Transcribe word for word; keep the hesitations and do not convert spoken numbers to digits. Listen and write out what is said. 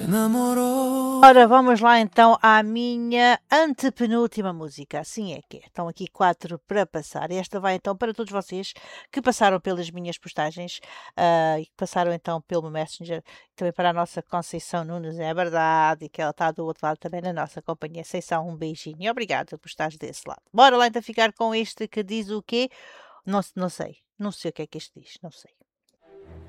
Namorou. Ora, vamos lá então à minha antepenúltima música. Assim é que é. Estão aqui quatro para passar. Esta vai então para todos vocês que passaram pelas minhas postagens ah, e que passaram então pelo Messenger. Também para a nossa Conceição Nunes, é verdade, e que ela está do outro lado também na nossa companhia. Conceição, um beijinho e obrigada por estares desse lado. Bora lá então ficar com este que diz o quê? Não, não sei. Não sei o que é que este diz. Não sei.